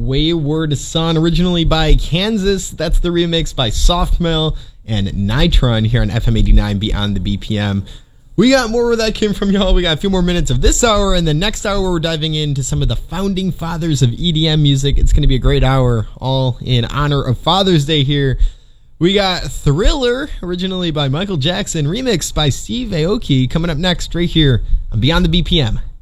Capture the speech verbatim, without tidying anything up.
Wayward Son, originally by Kansas. That's the remix by Softmail and Nitron here on F M eighty-nine Beyond the B P M. We got more where that came from, y'all. We got a few more minutes of this hour, and the next hour we're diving into some of the founding fathers of E D M music. It's going to be a great hour, all in honor of Father's Day here. We got Thriller, originally by Michael Jackson, remixed by Steve Aoki, coming up next right here on Beyond the B P M.